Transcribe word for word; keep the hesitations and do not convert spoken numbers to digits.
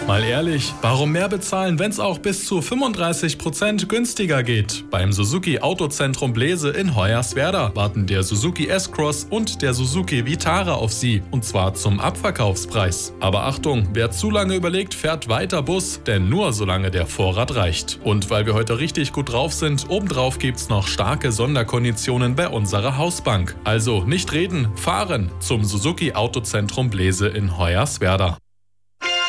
Mal ehrlich, warum mehr bezahlen, wenn es auch bis zu fünfunddreißig Prozent günstiger geht? Beim Suzuki Autozentrum Blese in Hoyerswerda warten der Suzuki S-Cross und der Suzuki Vitara auf Sie, und zwar zum Abverkaufspreis. Aber Achtung, wer zu lange überlegt, fährt weiter Bus, denn nur solange der Vorrat reicht. Und weil wir heute richtig gut drauf sind, obendrauf gibt's noch starke Sonderkonditionen bei unserer Hausbank. Also nicht reden, fahren zum Suzuki Autozentrum Blese in Hoyerswerda.